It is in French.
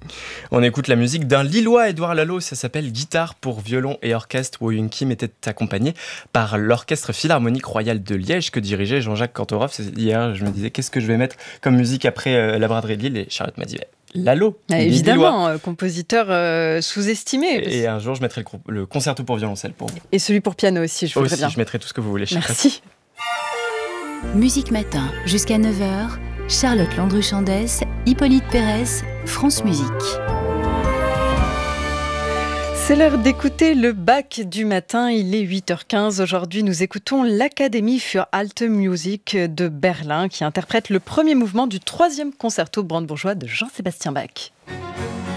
On écoute la musique d'un Lillois, Édouard Lalo, ça s'appelle Guitare pour violon et orchestre. Woo Young Kim était accompagné par l'Orchestre Philharmonique Royal de Liège que dirigeait Jean-Jacques Cantorov. Hier, je me disais, qu'est-ce que je vais mettre comme musique après La Braderie de Lille ? Et Charlotte m'a dit, Lalo, évidemment, compositeur sous-estimé. Et un jour, je mettrai le concerto pour violoncelle pour vous. Et celui pour piano aussi, je voudrais bien. Je mettrai tout ce que vous voulez. Merci. Musique Matin, jusqu'à 9h, Charlotte Landru-Chandès, Hippolyte Pérez, France Musique. C'est l'heure d'écouter le bac du matin, il est 8h15. Aujourd'hui, nous écoutons l'Académie für Alte Musik de Berlin qui interprète le premier mouvement du 3e concerto brandebourgeois de Jean-Sébastien Bach.